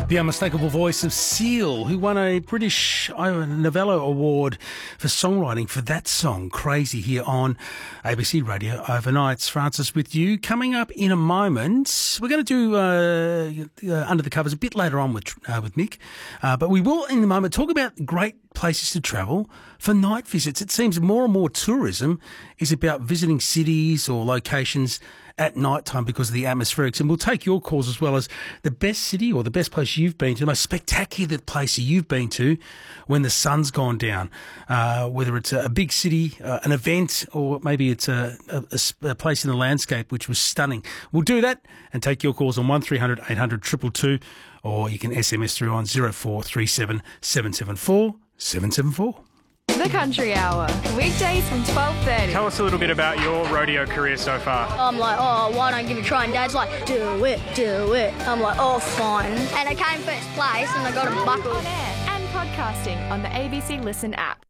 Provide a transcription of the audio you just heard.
The unmistakable voice of Seal, who won a British Novello Award for songwriting for that song, Crazy, here on ABC Radio Overnights. Francis with you. Coming up in a moment, we're going to do Under the Covers a bit later on with Mick, but we will in a moment talk about great places to travel for night visits. It seems more and more tourism is about visiting cities or locations at night time because of the atmospherics. And we'll take your calls as well as the best city or the best place you've been to, the most spectacular place you've been to when the sun's gone down, whether it's a big city, an event, or maybe it's a place in the landscape which was stunning. We'll do that and take your calls on 1300 800 222, or you can SMS through on 0437 774 774. The Country Hour, weekdays from 12:30. Tell us a little bit about your rodeo career so far. I'm like, oh, why don't I give it a try? And Dad's like, do it. I'm like, oh, fine. And I came first place and I got a buckle. On air and podcasting on the ABC Listen app.